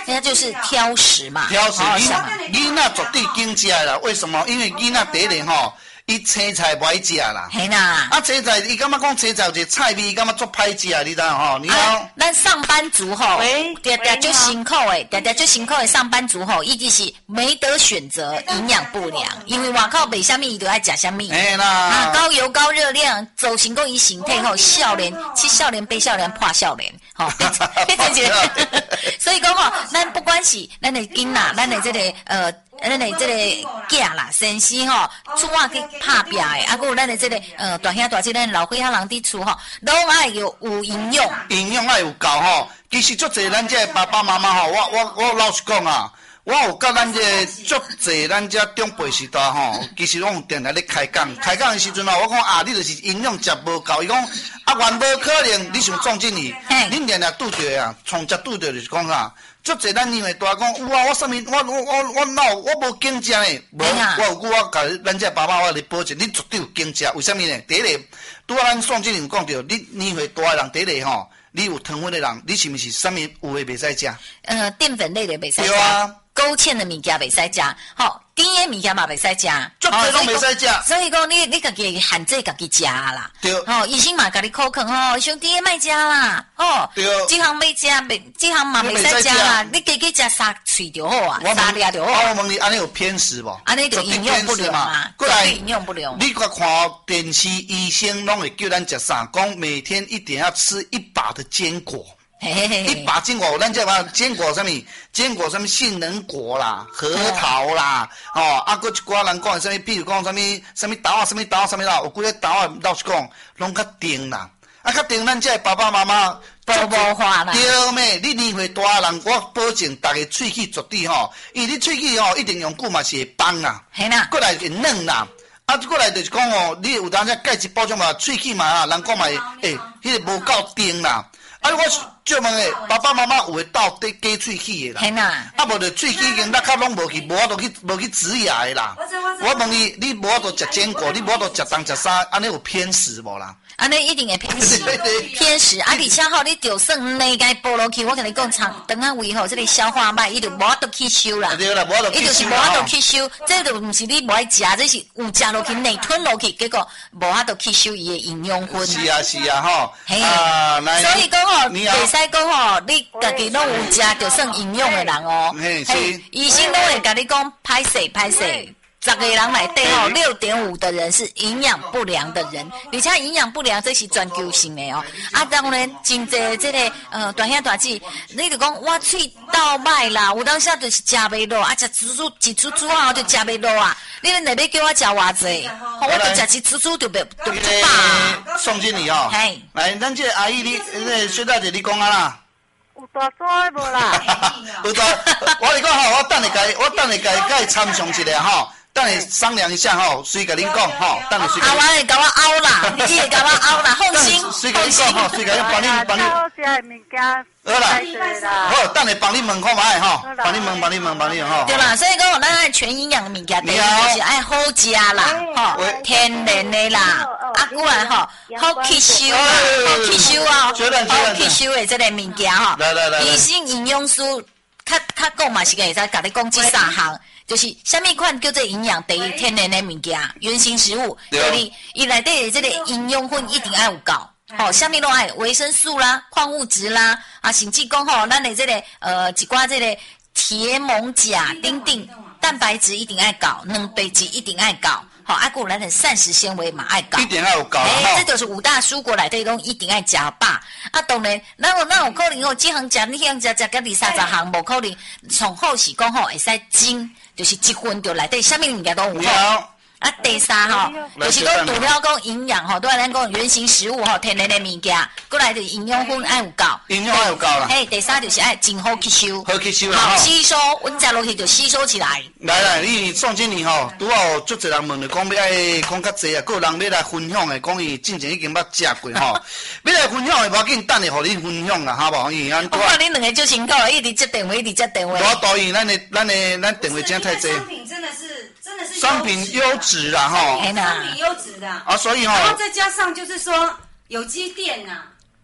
那就是挑食嘛。 挑食，囡仔绝对经食啦。为什么？因为囡仔第一点吼。伊青菜不爱食啦， 嘿啦， 青菜伊感觉讲青菜有一个菜味，感觉足歹食，你知道吼？你好， 咱上班族吼，常常就辛苦诶，常常就辛苦诶，上班族吼，伊就是没得选择，营养不良，因为外口卖啥物伊就爱食啥物， 嘿啦， 高油高热量，造成讲伊身体吼少年、七少年、八少年、破少年，吼，变成一个，所以讲吼，咱不管是咱的囡仔，咱的这个咱的这个囝啦，先生吼，厝仔去拍拼的，啊，还有咱的这个大兄大姐，咱老岁仔人伫厝吼，拢爱有营养， 营养爱有够吼。其实足侪咱这爸爸妈妈吼，我老实讲啊，我有甲咱这足侪咱这长辈时代吼，其实拢定来咧开讲的时阵哦，我讲啊，你就是营养食无够，伊讲啊，原无可能，你想总经理，恁定定拄着啊，从食拄着就是讲啥。足侪咱年岁大讲，有啊，我啥物，我脑我无经食呢，无我有句我甲咱这爸爸我来保证，你绝对有经食。为什么呢？第一个，拄啊咱宋经理讲着，你年岁大的人，第一个吼，你有糖分的人，你是毋是啥物有诶袂使食？ 淀粉类的袂使食。 对啊。 勾芡的物件袂使食，吼，甜的物件嘛袂使食， 足侪拢袂使食。 所以讲你家己限制家己食啦。 对。 吼，医生嘛甲你口劝吼，兄弟莫食啦，吼。 对。 这项要食，这项嘛袂使食啦，你家己食3喙就好啊，3粒就好。 我问你，安尼有偏食无？ 安尼就营养不良嘛。过来营养不良。 你看电视医生拢会叫咱食啥？讲每天一定要吃1把的坚果。1把坚果，咱这把坚果什么？坚果什么？杏仁果啦，核桃啦，哦，啊，搁一寡人讲什么？比如讲什么豆啊，什么啦，有几个豆啊，老实讲，拢较甜啦。啊，较甜，咱这爸爸妈妈无化啦。 对咩？你年岁大人，我保证大家喙齿绝对吼，因为你喙齿吼一定用久嘛是会崩啦， 系啦， 过来会嫩啦。啊，过来就是讲哦，你有当时钙质补充嘛，喙齿嘛啊，人讲嘛，迄个无够甜啦。啊，我借问诶，爸爸妈妈有会斗底加喙齿诶啦？ 嘿啦， 啊，无就喙齿已经落壳拢无去，无法度去植牙诶啦。我问你，你无法度食坚果，你无法度食东食西，安尼有偏食无啦？ 安尼一定会偏食，偏食。啊，而且吼，你就算内该剥落去，我跟你讲，肠啊胃吼，这个消化脉，伊就无法度吸收啦。 对啦，无法度吸收。 伊就是无法度吸收，这就毋是你无爱食，这是有食落去内吞落去，结果无法度吸收伊的营养分。 是啊，是啊，吼。 嘿啊，所以讲吼，袂使讲吼，你家己拢有食，就算营养的人哦。 嘿，是。 医生拢会甲你讲，歹势。10个人内底吼，6.5的人是营养不良的人，而且营养不良这是全球性的哦。啊，当然真侪这个大兄大姐，你就讲我喙倒歹啦，有当时就是食袂落，啊食一煮啊就食袂落啊。你们那边叫我食偌济，我就食一煮就饱。 宋经理哦，来，咱这阿姨你小大姐你讲啊啦。 有大纸无啦？ 有大，我跟你讲吼，我等下甲伊参详一下吼。等下商量一下吼，随甲恁讲吼，等下随。 我会甲我凹啦，你会甲我凹啦，放心。 随甲恁讲吼，随甲恁帮你。 好食的物件。 好啦，好，等下帮你问看卖吼，帮你问吼。 对啦，所以讲咱爱全营养的物件，第一就是爱好食啦，吼，天然的啦，啊，过来吼，好吸收啊，好吸收啊，好吸收的这个物件吼。 来。 医生营养师，较讲嘛是会使甲你讲这3项。就是什么款叫做营养？第一，天然的物件，原型食物；第二，伊内底这个营养分一定要有够。吼，什么拢爱维生素啦、矿物质啦，啊，甚至讲吼，咱的这个一寡这个铁、锰、钾、丁，蛋白质一定爱够，蛋白质一定爱够。好，啊，古咱的膳食纤维嘛爱够， 一定要有够。 这就是5大蔬果内底拢一定爱食饱。啊，当然，咱有可能哦，这项食，你迄项食到20-30项，无可能。从好是讲吼，会使精。就是1份就内底啥物物件都有好。啊，第3吼，就是讲除了讲营养吼，都系咱讲原型食物吼，天然的物件，过来就营养分爱有够。 营养爱有够啦。 嘿，第3就是爱真好吸收。 好吸收啦。 好吸收，阮食落去就吸收起来。 来，你宋经理吼，拄好足侪人问你讲要爱讲较济啊，个人要来分享的，讲伊之前已经捌食过吼，要来分享的无要紧，等下互你分享啦，好无？ 我看你2个就辛苦了，一直接电话。 我导演，咱电话真太济。 商品真的是商品优质啦吼， 商品优质的啊，所以吼， 然后再加上就是说有机店呐，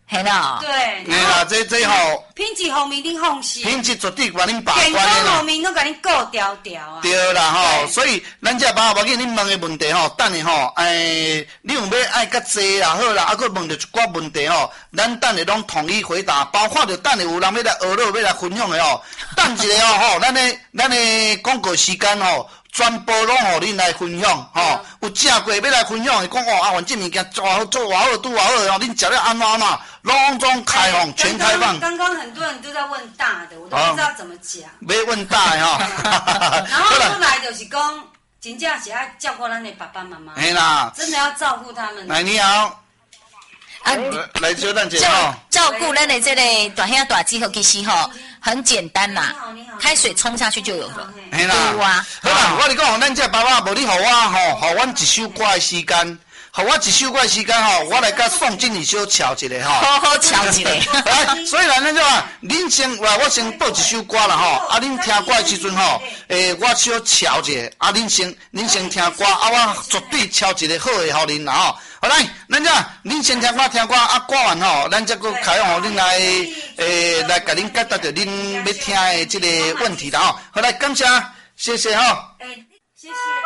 嘿啦， 对， 嘿啦，这吼， 品质方面你放心， 品质绝对把恁把健康关的啦方。面都甲你顾条条啊。 对啦吼， 对所以咱这爸无紧，恁问的问题吼，等下吼，你有要爱较济啦，好啦，啊，佫问着一寡问题吼，咱等下拢统一回答，包括着等下有人要来学了，要来分享的吼，等一下吼，咱的广告时间吼。全部拢互恁来分享，吼、有食过要来分享的，讲哦，啊，阮这物件做好做偌好，拄偌好吼，恁食了安怎嘛，拢总开放，全开放。 刚刚很多人都在问大的，我都不知道怎么讲。 要问大的吼。 然后后来就是讲，真正是要照顾咱的爸爸妈妈， 嘿啦， 真的要照顾他们。 来你好， 啊， 来小蛋姐吼。 照顾咱的这个大兄大姐吼，其实吼很简单啦你好， 开水冲下去就有了。 嘿啦， 有啊好啦，我跟你讲，咱这爸爸无你互我吼，互阮一首歌的时间，互我一首歌的时间吼，我来甲宋经理小瞧一下吼。 好好瞧一下。 来，所以啦，咱就话，恁先，我先播一首歌啦吼，啊，恁听歌的时阵吼，我小瞧一下，啊，恁先听歌，啊，我绝对敲一个好的互恁啦吼。好来，咱这恁先听歌，啊，歌完吼，咱再搁开放互恁来，来甲恁解答着恁要听的这个问题啦吼。好来，感谢，谢谢吼。 谢谢。